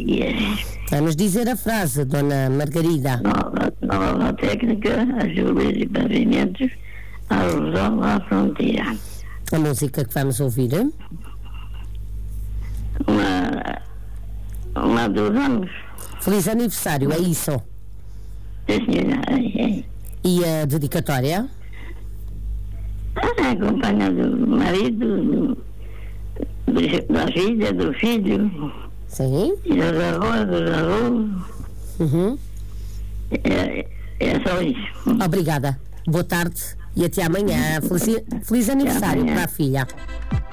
dias. Vamos dizer a frase, Dona Margarida. Nova técnica, ajudas e pavimentos, alusão à fronteira. A música que vamos ouvir? Uma dos anos. Feliz aniversário, é isso? Sim, senhora. E a dedicatória? Acompanha do marido, da filha, do filho. Sim. E dos avós. Uhum. É só isso. Obrigada. Boa tarde e até amanhã. Feliz aniversário para a filha.